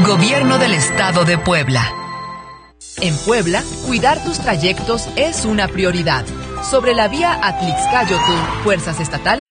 Gobierno del Estado de Puebla. En Puebla, cuidar tus trayectos es una prioridad. Sobre la vía Atlixcáyotl, fuerzas estatales